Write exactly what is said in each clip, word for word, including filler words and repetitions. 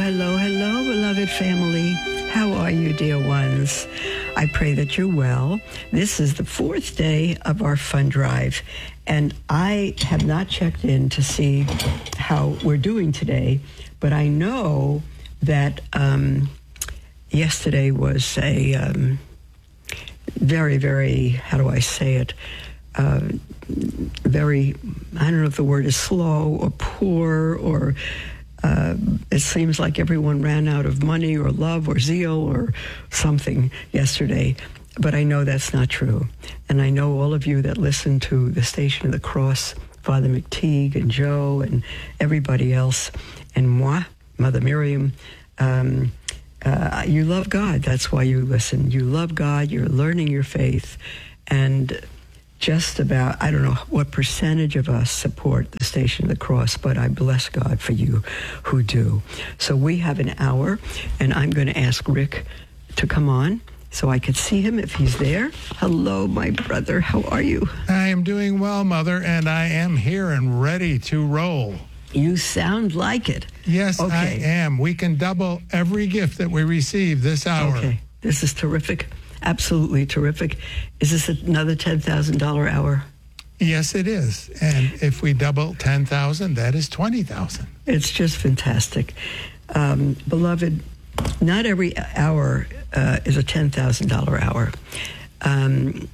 hello, hello, beloved family. How are you, dear ones? I pray that you're well. This is the fourth day of our fund drive, and I have not checked in to see how we're doing today, but I know that um, yesterday was a um, very, very, how do I say it, uh, very, I don't know if the word is slow or poor or uh, it seems like everyone ran out of money or love or zeal or something yesterday. But I know that's not true. And I know all of you that listen to the Station of the Cross, Father McTeague and Joe and everybody else, and moi, Mother Miriam, um, uh, you love God. That's why you listen. You love God. You're learning your faith. And just about, I don't know what percentage of us support the Station of the Cross, but I bless God for you who do. So we have an hour, and I'm going to ask Rick to come on so I could see him if he's there. Hello, my brother. How are you? I am doing well, Mother, and I am here and ready to roll. You sound like it. Yes, okay. I am. We can double every gift that we receive this hour. Okay. This is terrific. Absolutely terrific. Is this another ten thousand dollars hour? Yes, it is. And if we double ten thousand, that is twenty thousand. It's just fantastic. Um, beloved, not every hour uh, is a ten thousand dollars hour. Um,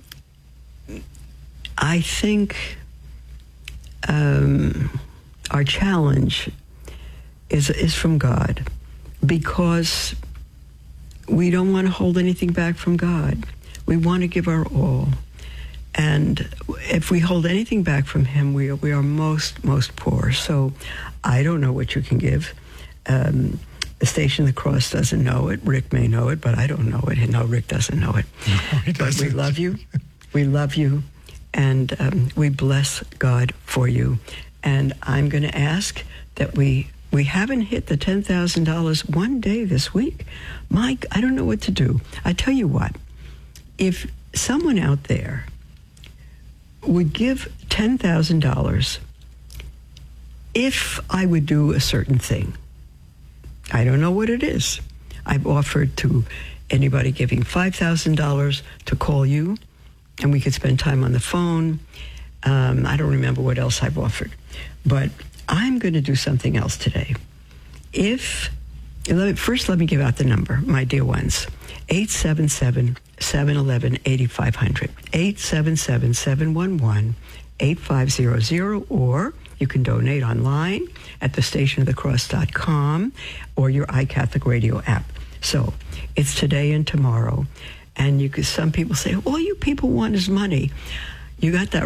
I think um, our challenge is is from God, because we don't want to hold anything back from God. We want to give our all. And if we hold anything back from him, we are, we are most, most poor. So I don't know what you can give. Um, the Station of the Cross doesn't know it. Rick may know it, but I don't know it. And no, Rick doesn't know it. No, he but doesn't. we love you. We love you. And um, we bless God for you. And I'm going to ask that we... We haven't hit the ten thousand dollars one day this week. Mike, I don't know what to do. I tell you what, if someone out there would give ten thousand dollars if I would do a certain thing, I don't know what it is. I've offered to anybody giving five thousand dollars to call you, and we could spend time on the phone. Um, I don't remember what else I've offered, but I'm going to do something else today. If, let me, first let me give out the number, my dear ones. eight seven seven, seven one one, eight five zero zero. eight seven seven, seven one one, eight five zero zero. Or you can donate online at the station of the cross dot com or your iCatholic Radio app. So it's today and tomorrow. And you could, some people say, all you people want is money. You got that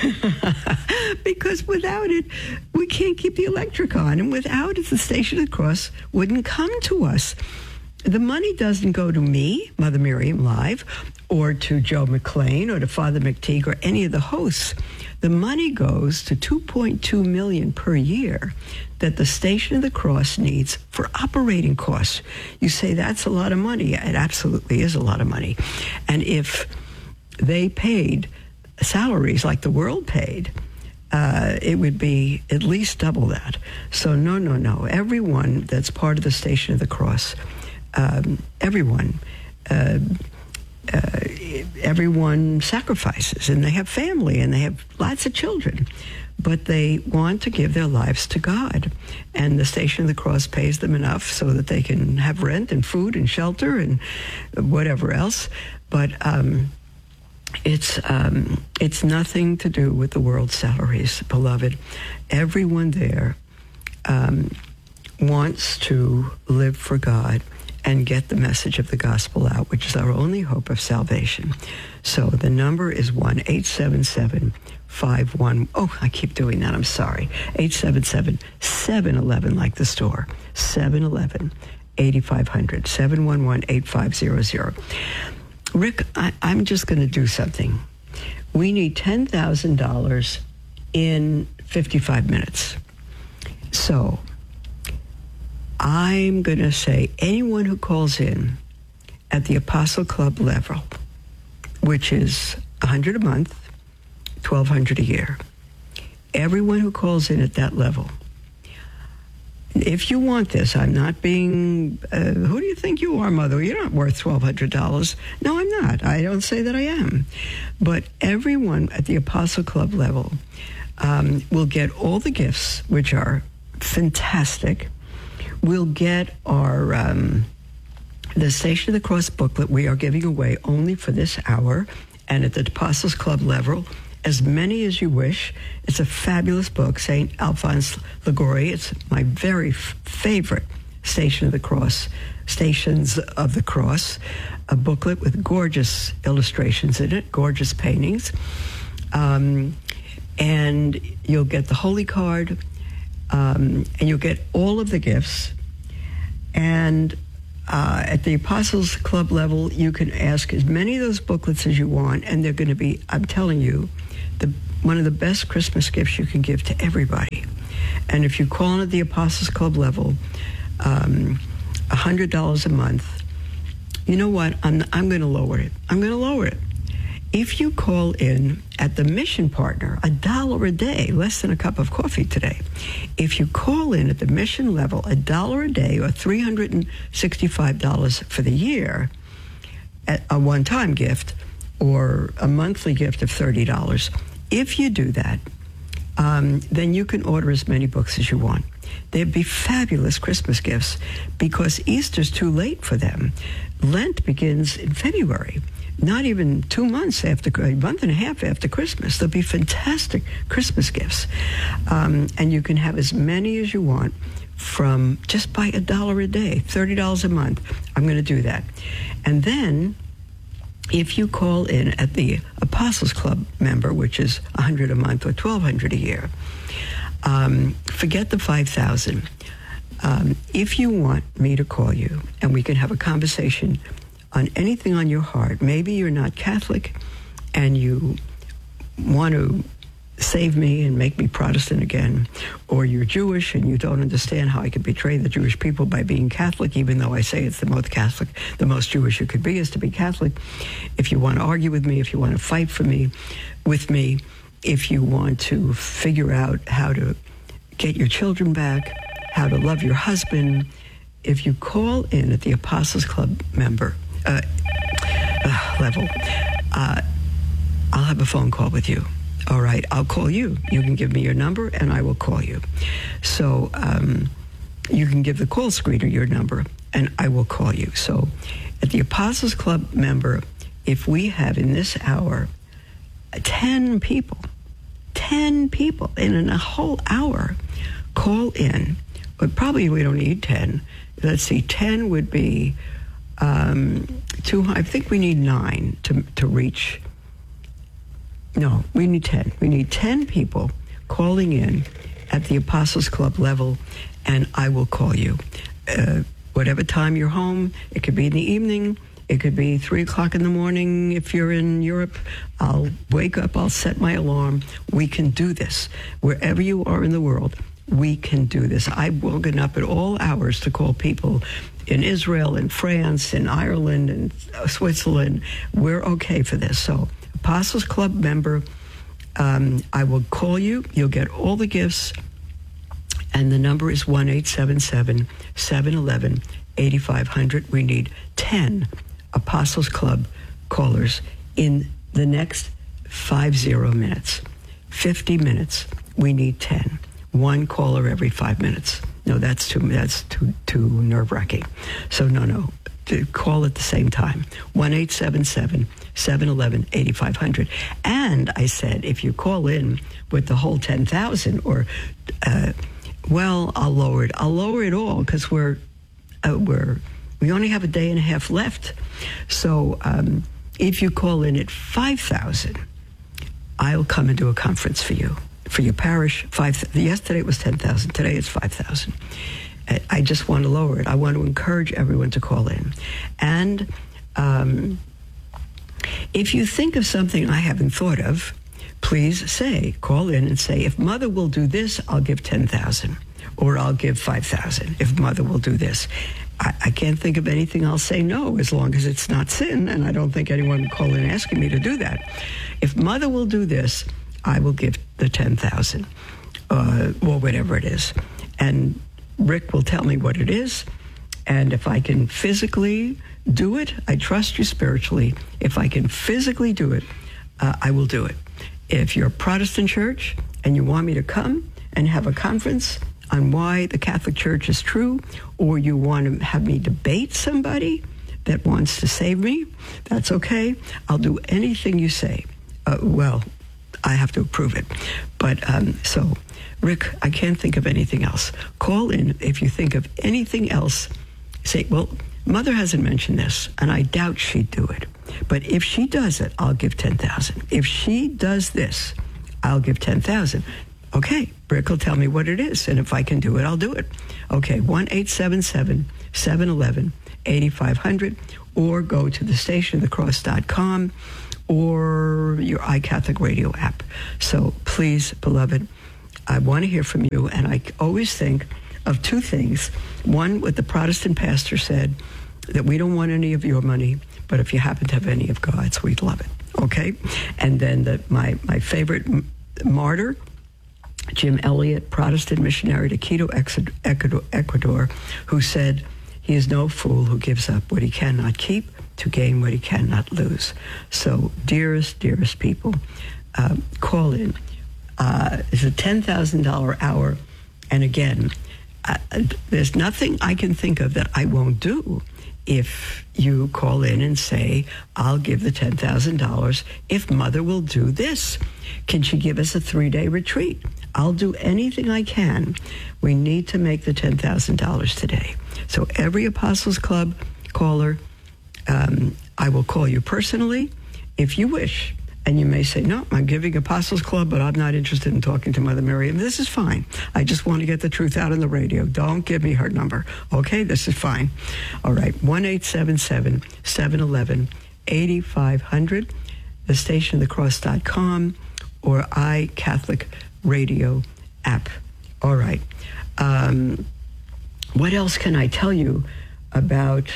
right. Because without it, we can't keep the electric on. And without it, the Station of the Cross wouldn't come to us. The money doesn't go to me, Mother Miriam Live, or to Joe McLean, or to Father McTeague, or any of the hosts. The money goes to two point two million dollars per year that the Station of the Cross needs for operating costs. You say that's a lot of money. It absolutely is a lot of money. And if they paid salaries like the world paid, uh, it would be at least double that. So no, no, no. Everyone that's part of the Station of the Cross, um, everyone, uh, uh, everyone sacrifices, and they have family, and they have lots of children, but they want to give their lives to God. And the Station of the Cross pays them enough so that they can have rent and food and shelter and whatever else. But um, It's um, it's nothing to do with the world's salaries, beloved. Everyone there um, wants to live for God and get the message of the gospel out, which is our only hope of salvation. So the number is one eight seven seven, five one. Oh, I keep doing that. I'm sorry. eight seven seven, seven one one, like the store. seven one one, eight five zero zero. seven one one, eight five zero zero. Rick, I, I'm just going to do something. We need ten thousand dollars in fifty-five minutes. So I'm going to say anyone who calls in at the Apostle Club level, which is one hundred dollars a month, twelve hundred dollars a year. Everyone who calls in at that level if you want this, I'm not being, uh, who do you think you are, Mother? You're not worth twelve hundred dollars. No, I'm not. I don't say that I am. But everyone at the Apostle Club level um, will get all the gifts, which are fantastic. We'll get our, um, the Station of the Cross booklet we are giving away only for this hour, and at the Apostles Club level, as many as you wish. It's a fabulous book, Saint Alphonse Liguori. It's my very f- favorite Station of the Cross, Stations of the Cross, a booklet with gorgeous illustrations in it, gorgeous paintings. Um, and you'll get the Holy Card, um, and you'll get all of the gifts. And uh, at the Apostles Club level, you can ask as many of those booklets as you want, and they're going to be, I'm telling you, the one of the best Christmas gifts you can give to everybody. And if you call in at the Apostles Club level, um, one hundred dollars a month, you know what? I'm, I'm going to lower it. I'm going to lower it. If you call in at the Mission Partner, a dollar a day, less than a cup of coffee today. If you call in at the Mission level, a dollar a day or three hundred sixty-five dollars for the year, a one-time gift or a monthly gift of thirty dollars, if you do that, um, then you can order as many books as you want. They'd be fabulous Christmas gifts because Easter's too late for them. Lent begins in February, not even two months after, a month and a half after Christmas. They'll be fantastic Christmas gifts. Um, and you can have as many as you want from just by a dollar a day, thirty dollars a month. I'm going to do that. And then if you call in at the Apostles Club member, which is one hundred dollars a month or twelve hundred dollars a year, um, forget the five thousand dollars. Um, if you want me to call you and we can have a conversation on anything on your heart, maybe you're not Catholic and you want to save me and make me Protestant again, or you're Jewish and you don't understand how I could betray the Jewish people by being Catholic, even though I say it's the most Catholic, the most Jewish you could be is to be Catholic. If you want to argue with me, if you want to fight for me, with me, if you want to figure out how to get your children back, how to love your husband, if you call in at the Apostles Club member uh, uh, level, uh, I'll have a phone call with you. All right, I'll call you. You can give me your number, and I will call you. So um, you can give the call screener your number, and I will call you. So at the Apostles Club member, if we have in this hour ten people, ten people in a whole hour call in, but probably we don't need ten. Let's see, ten would be um, two. I think we need nine to to reach. No, we need ten. We need ten people calling in at the Apostles Club level, and I will call you. Uh, whatever time you're home, it could be in the evening, it could be three o'clock in the morning if you're in Europe. I'll wake up, I'll set my alarm. We can do this. Wherever you are in the world, we can do this. I've woken up at all hours to call people in Israel, in France, in Ireland, and Switzerland. We're okay for this. So Apostles Club member, um, I will call you. You'll get all the gifts. And the number is one eight seven seven, seven one one, eight five zero zero. We need ten Apostles Club callers in the next five zero minutes. fifty minutes. We need ten. One caller every five minutes. No, that's too that's too too nerve-wracking. So no, no. To call at the same time. one eight seven seven, seven one one, eight five zero zero. And I said, if you call in with the whole ten thousand, or, uh, well, I'll lower it. I'll lower it all because we're, uh, we're, we only have a day and a half left. So um, if you call in at five thousand, I'll come and do a conference for you, for your parish. Five. Yesterday it was ten thousand. Today it's five thousand. I just want to lower it. I want to encourage everyone to call in. And um, if you think of something I haven't thought of, please say, call in and say, if Mother will do this, I'll give ten thousand, or I'll give five thousand if Mother will do this. I, I can't think of anything I'll say no, as long as it's not sin, and I don't think anyone would call in asking me to do that. If Mother will do this, I will give the ten thousand, uh, or whatever it is. And Rick will tell me what it is. And if I can physically do it, I trust you spiritually. If I can physically do it, uh, I will do it. If you're a Protestant church and you want me to come and have a conference on why the Catholic Church is true, or you want to have me debate somebody that wants to save me, that's okay. I'll do anything you say. Uh, well, I have to approve it. But um, so, Rick, I can't think of anything else. Call in if you think of anything else. Say, well, Mother hasn't mentioned this, and I doubt she'd do it. But if she does it, I'll give ten thousand dollars. If she does this, I'll give ten thousand dollars. Okay, Rick will tell me what it is, and if I can do it, I'll do it. Okay, one eight seven seven, seven one one, eight five zero zero, or go to the station of the cross dot com or your iCatholic radio app. So please, beloved, I want to hear from you, and I always think of two things. One, what the Protestant pastor said, that we don't want any of your money, but if you happen to have any of God's, we'd love it. Okay? And then the, my, my favorite m- martyr, Jim Elliot, Protestant missionary to Quito, Ecuador, Ecuador, who said, he is no fool who gives up what he cannot keep to gain what he cannot lose. So, dearest, dearest people, uh, call in. Uh, it's a ten thousand dollars hour, and again, Uh, there's nothing I can think of that I won't do if you call in and say, I'll give the ten thousand dollars if Mother will do this. Can she give us a three-day retreat? I'll do anything I can. We need to make the ten thousand dollars today. So every Apostles Club caller, um, I will call you personally if you wish. And you may say, no, I'm giving Apostles Club, but I'm not interested in talking to Mother Miriam. This is fine. I just want to get the truth out on the radio. Don't give me her number. Okay, this is fine. All right, one eight seven seven, seven one one, eight five zero zero, the station of the cross dot com, or iCatholic radio app. All right. Um, what else can I tell you about,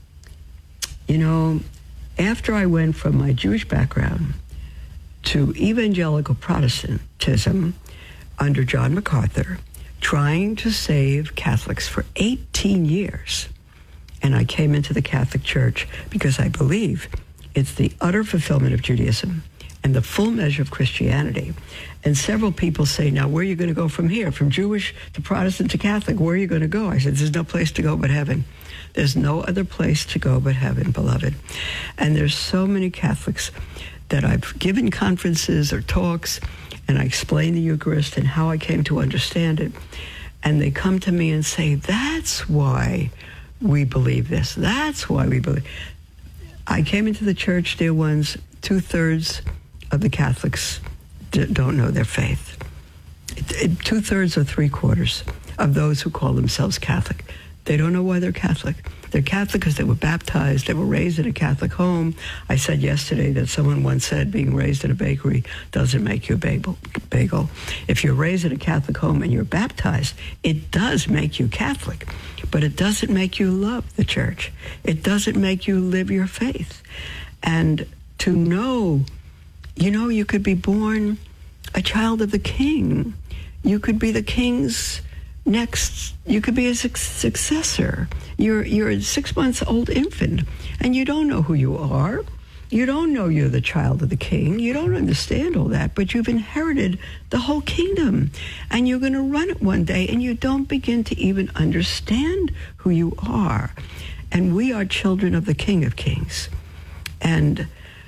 you know, after I went from my Jewish background to evangelical Protestantism under John MacArthur, trying to save Catholics for eighteen years. And I came into the Catholic Church because I believe it's the utter fulfillment of Judaism and the full measure of Christianity. And several people say, now, where are you going to go from here? From Jewish to Protestant to Catholic, where are you going to go? I said, there's no place to go but heaven. There's no other place to go but heaven, beloved. And there's so many Catholics that I've given conferences or talks, and I explain the Eucharist and how I came to understand it. And they come to me and say, that's why we believe this. That's why we believe. I came into the church, dear ones, two-thirds of the Catholics d- don't know their faith. It, it, two-thirds or three-quarters of those who call themselves Catholic. They don't know why they're Catholic. They're Catholic because they were baptized, they were raised in a Catholic home. I said yesterday that someone once said being raised in a bakery doesn't make you a bagel. bagel. If you're raised in a Catholic home and you're baptized, it does make you Catholic, but it doesn't make you love the church. It doesn't make you live your faith. And to know, you know, you could be born a child of the king. You could be the king's next, you could be a su- successor. You're you're a six months old infant, and you don't know who you are. You don't know you're the child of the king. You don't understand all that, but you've inherited the whole kingdom, and you're going to run it one day, and you don't begin to even understand who you are. And we are children of the King of Kings, and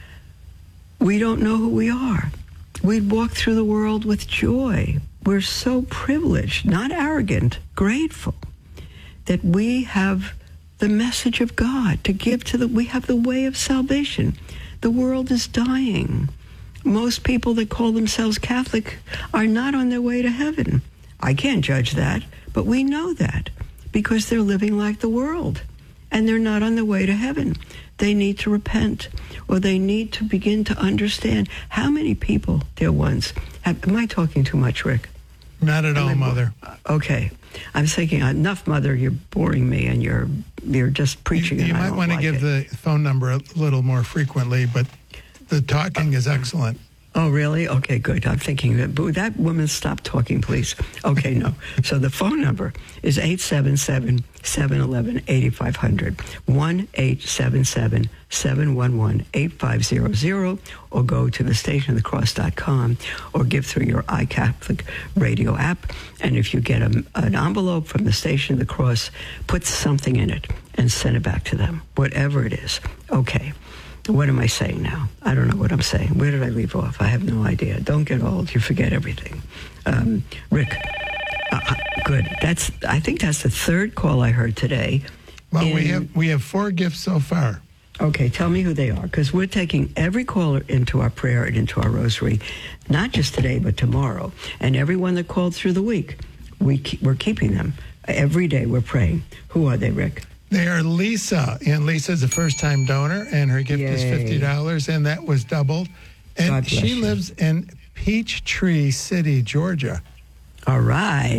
we don't know who we are. We walk through the world with joy. We're so privileged, not arrogant, grateful that we have the message of God to give to the, we have the way of salvation. The world is dying. Most people that call themselves Catholic are not on their way to heaven. I can't judge that, but we know that because they're living like the world and they're not on their way to heaven. They need to repent, or they need to begin to understand how many people, dear ones, have, am I talking too much, Rick? Not at all, Mother. Okay. I'm thinking, enough, Mother, you're boring me, and you're you're just preaching. You, you and might I don't want to like give it. the phone number a little more frequently, but the talking is excellent. Oh, really? Okay, good. I'm thinking that, but that woman, stop talking, please. Okay, no. So the phone number is eight seven seven, seven one one, eight five zero zero, one eight seven seven, seven one one, eight five zero zero, or go to the station of the cross dot com or give through your iCatholic radio app. And if you get a, an envelope from the Station of the Cross, put something in it and send it back to them, whatever it is. Okay. What am I saying now? I don't know what I'm saying. Where did I leave off? I have no idea. Don't get old. You forget everything. Um, Rick, uh, good. That's. I think that's the third call I heard today. Well, in, we have we have four gifts so far. Okay, tell me who they are, because we're taking every caller into our prayer and into our rosary, not just today, but tomorrow. And everyone that called through the week, we keep, we're keeping them. Every day we're praying. Who are they, Rick? They are Lisa, and Lisa's a first-time donor, and her gift Yay. is fifty dollars, and that was doubled. And God bless she you. lives in Peachtree City, Georgia. All right.